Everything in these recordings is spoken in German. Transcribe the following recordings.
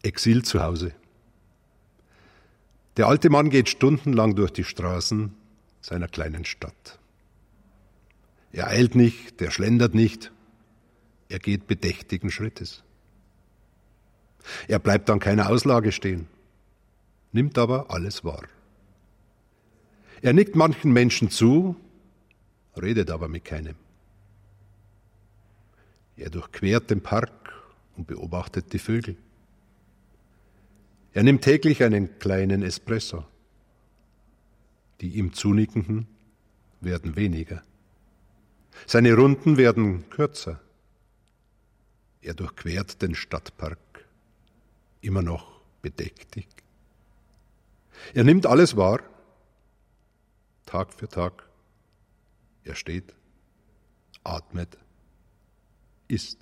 Exil zu Hause. Der alte Mann geht stundenlang durch die Straßen seiner kleinen Stadt. Er eilt nicht, er schlendert nicht, er geht bedächtigen Schrittes. Er bleibt an keiner Auslage stehen, nimmt aber alles wahr. Er nickt manchen Menschen zu, redet aber mit keinem. Er durchquert den Park und beobachtet die Vögel. Er nimmt täglich einen kleinen Espresso. Die ihm Zunickenden werden weniger. Seine Runden werden kürzer. Er durchquert den Stadtpark, immer noch bedächtig. Er nimmt alles wahr, Tag für Tag. Er steht, atmet, isst.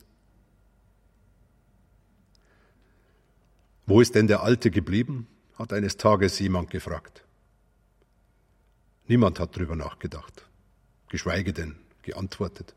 Wo ist denn der Alte geblieben? Hat eines Tages jemand gefragt. Niemand hat darüber nachgedacht, geschweige denn geantwortet.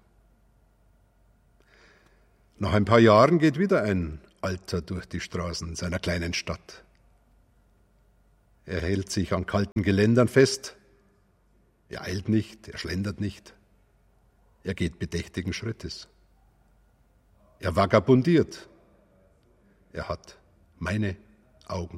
Nach ein paar Jahren geht wieder ein Alter durch die Straßen seiner kleinen Stadt. Er hält sich an kalten Geländern fest. Er eilt nicht, er schlendert nicht. Er geht bedächtigen Schrittes. Er vagabundiert. Er hat meine Augen.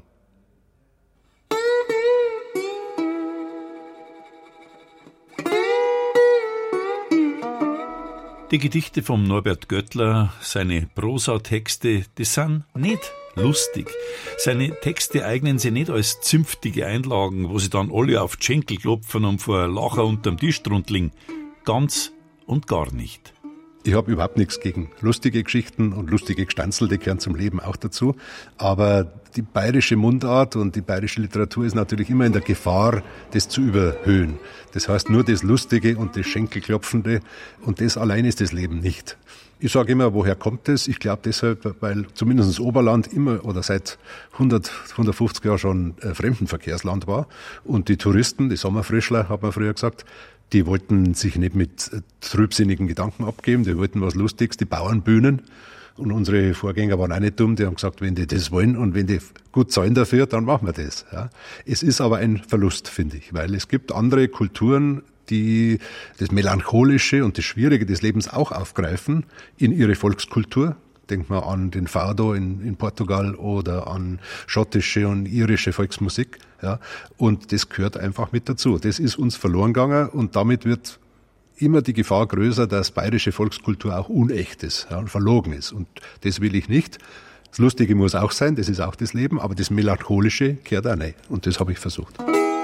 Die Gedichte vom Norbert Göttler, seine Prosatexte, die sind nicht lustig. Seine Texte eignen sich nicht als zünftige Einlagen, wo sie dann alle auf die Schenkel klopfen und vor Lacher unterm Tisch drunter liegen. Ganz und gar nicht. Ich habe überhaupt nichts gegen lustige Geschichten und lustige Gstanzl, die gehören zum Leben auch dazu. Aber die bayerische Mundart und die bayerische Literatur ist natürlich immer in der Gefahr, das zu überhöhen. Das heißt, nur das Lustige und das Schenkelklopfende und das allein ist das Leben nicht. Ich sage immer, woher kommt das? Ich glaube deshalb, weil zumindest das Oberland immer oder seit 150 Jahren schon Fremdenverkehrsland war. Und die Touristen, die Sommerfrischler, hat man früher gesagt, die wollten sich nicht mit trübsinnigen Gedanken abgeben, die wollten was Lustiges, die Bauernbühnen. Und unsere Vorgänger waren auch nicht dumm, die haben gesagt, wenn die das wollen und wenn die gut zahlen dafür, dann machen wir das. Ja. Es ist aber ein Verlust, finde ich, weil es gibt andere Kulturen, die das Melancholische und das Schwierige des Lebens auch aufgreifen in ihre Volkskultur. Denkt man an den Fado in Portugal oder an schottische und irische Volksmusik. Ja. Und das gehört einfach mit dazu. Das ist uns verloren gegangen und damit wird immer die Gefahr größer, dass bayerische Volkskultur auch unecht ist, ja, und verlogen ist. Und das will ich nicht. Das Lustige muss auch sein, das ist auch das Leben, aber das Melancholische gehört auch nicht. Und das habe ich versucht.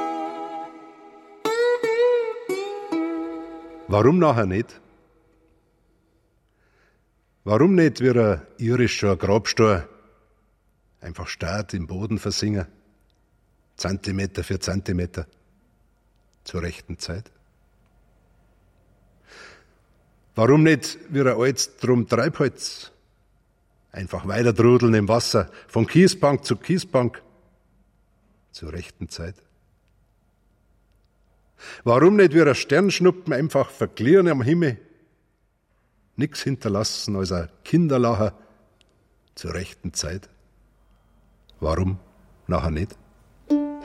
Warum nachher nicht? Warum nicht wie ein irischer Grabstor einfach starrt im Boden versingen, Zentimeter für Zentimeter, zur rechten Zeit? Warum nicht wie ein altes drum Treibholz, einfach weiter trudeln im Wasser, von Kiesbank zu Kiesbank, zur rechten Zeit? Warum nicht wie ein Sternschnuppen einfach verglieren am Himmel, nix hinterlassen als ein Kinderlacher zur rechten Zeit? Warum nachher nicht?